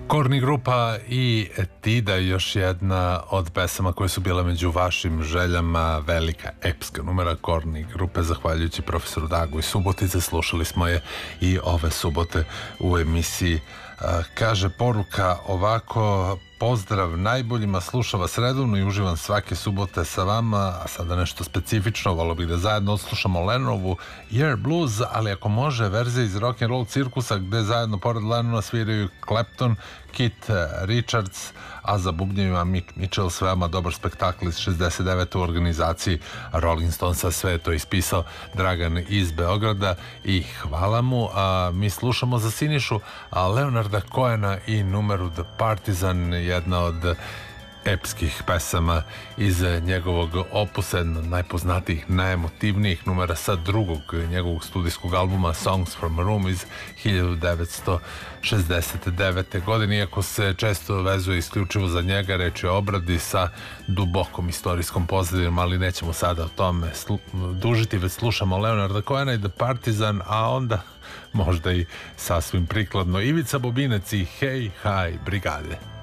Korni grupa i Etida, još jedna od pesama koje su bile među vašim željama, velika epska numera Korni grupe, zahvaljujući profesoru Dagu i Subotice. Slušali smo je i ove subote u emisiji. Kaže poruka ovako: pozdrav najboljima, slušam vas redovno i uživam svake subote sa vama, a sada nešto specifično, volio bih da zajedno odslušamo Lennonovu Year Blues, ali ako može verzija iz Rock'n'Roll cirkusa gde zajedno pored Lennona sviraju Clapton, Keith Richards, a za bubnjevima Mitchell, s veoma dobar spektakl iz 69. u organizaciji Rolling Stonesa, sve je to ispisao Dragan iz Beograda i hvala mu. Mi slušamo za Sinišu Leonarda Cohena i numeru The Partisan, jedna od epskih pesama iz njegovog opusa, jedna od najpoznatijih, najemotivnijih numera sa drugog njegovog studijskog albuma Songs from a Room iz 1969. godine. Iako se često vezuje isključivo za njega, reč je o obradi sa dubokom istorijskom pozadinom, ali nećemo sada o tome dužiti, već slušamo Leonarda Cohena i The Partisan, a onda možda i sasvim prikladno Ivica Bobinac i Hej, haj, brigade.